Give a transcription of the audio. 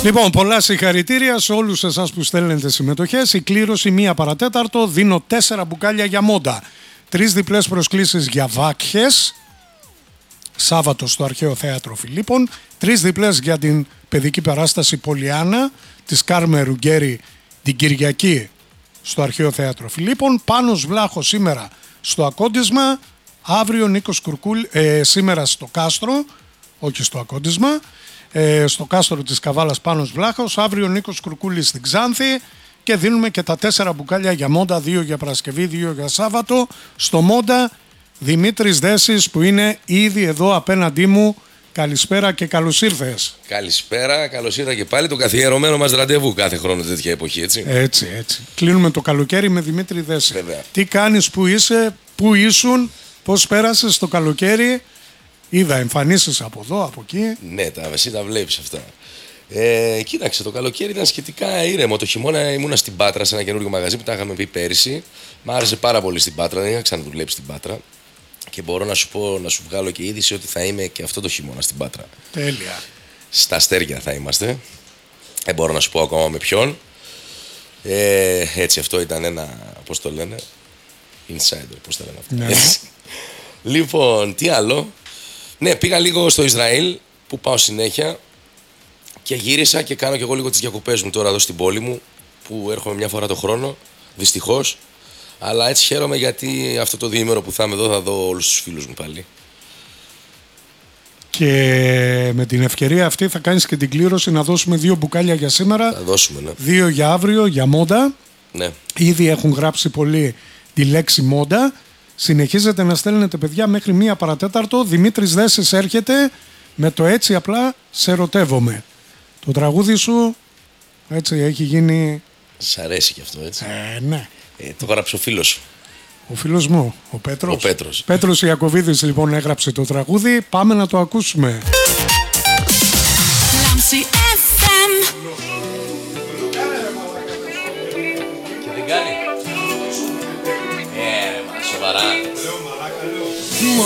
Λοιπόν, πολλά συγχαρητήρια σε όλους εσάς που στέλνετε συμμετοχές. Η κλήρωση 1 παρατέταρτο. Δίνω 4 μπουκάλια για μόντα. 3 διπλές προσκλήσεις για Βάκχες. Σάββατο στο Αρχαίο Θέατρο Φιλίππων. 3 διπλές για την παιδική παράσταση Πολιάννα της Κάρμε Ρουγκέρι την Κυριακή στο Αρχαίο Θέατρο Φιλίππων. Πάνος Βλάχος σήμερα στο Ακόντισμα. Αύριο Νίκος Κουρκούλη, σήμερα στο Κάστρο, όχι στο Ακόντισμα. Στο Κάστρο της Καβάλας Πάνος Βλάχος. Αύριο Νίκος Κουρκούλης στην Ξάνθη. Και δίνουμε και τα 4 μπουκάλια για μόντα, 2 για Παρασκευή, 2 για Σάββατο. Στο μόντα Δημήτρης Δέσης που είναι ήδη εδώ απέναντί μου. Καλησπέρα και καλώς ήρθες. Καλησπέρα, καλώς ήρθα και πάλι. Το καθιερωμένο μας ραντεβού κάθε χρόνο τέτοια εποχή, έτσι. Έτσι. Κλείνουμε το καλοκαίρι με Δημήτρη Δέση. Βέβαια. Τι κάνεις, που είσαι, που ήσουν, πώς πέρασες το καλοκαίρι? Είδα εμφανίσεις από εδώ, από εκεί. Ναι, εσύ τα βλέπεις αυτά. Κοίταξε, το καλοκαίρι ήταν σχετικά ήρεμο. Το χειμώνα ήμουνα στην Πάτρα, σε ένα καινούργιο μαγαζί που τα είχαμε πει πέρυσι. Μ' άρεσε πάρα πολύ στην Πάτρα, δεν είχα ξαναδουλέψει στην Πάτρα. Και μπορώ να σου πω, να σου βγάλω και είδηση ότι θα είμαι και αυτό το χειμώνα στην Πάτρα. Τέλεια. Στα αστέρια θα είμαστε. Δεν μπορώ να σου πω ακόμα με ποιον. Έτσι, αυτό ήταν ένα, πώς το λένε, insider, πώς το λένε αυτό. Ναι. Λοιπόν, τι άλλο. Ναι, πήγα λίγο στο Ισραήλ που πάω συνέχεια και γύρισα και κάνω και εγώ λίγο τις διακοπές μου τώρα εδώ στην πόλη μου που έρχομαι μια φορά το χρόνο, δυστυχώς. Αλλά έτσι χαίρομαι γιατί αυτό το διήμερο που θα είμαι εδώ θα δω όλους τους φίλους μου πάλι. Και με την ευκαιρία αυτή θα κάνεις και την κλήρωση να δώσουμε 2 μπουκάλια για σήμερα. Θα δώσουμε, ναι. 2 για αύριο, για μόντα. Ναι. Ήδη έχουν γράψει πολύ τη λέξη μόντα. Συνεχίζετε να στέλνετε παιδιά μέχρι 1 παρατέταρτο. Δημήτρης Δέσης έρχεται με το «Έτσι απλά σε ερωτεύομαι». Το τραγούδι σου έτσι έχει γίνει... Σ' αρέσει κι αυτό, έτσι. Ναι. Το γράψε ο φίλος σου. Ο φίλος μου, ο Πέτρος. Ο Πέτρος. Πέτρος Ιακωβίδης λοιπόν έγραψε το τραγούδι. Πάμε να το ακούσουμε.